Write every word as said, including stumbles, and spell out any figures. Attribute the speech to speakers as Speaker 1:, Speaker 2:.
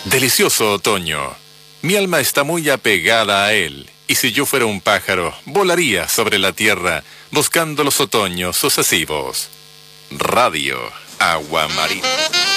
Speaker 1: Delicioso otoño. Mi alma está muy apegada a él, y si yo fuera un pájaro, volaría sobre la tierra, buscando los otoños sucesivos. Radio Agua Marina.